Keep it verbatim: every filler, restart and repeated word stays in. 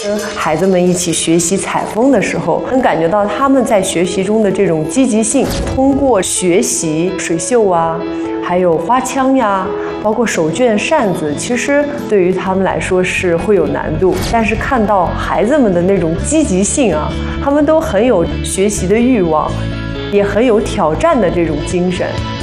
跟孩子们一起学习采风的时候，能感觉到他们在学习中的这种积极性。通过学习水绣啊，还有花枪呀，包括手绢、扇子，其实对于他们来说是会有难度。但是看到孩子们的那种积极性啊，他们都很有学习的欲望，也很有挑战的这种精神。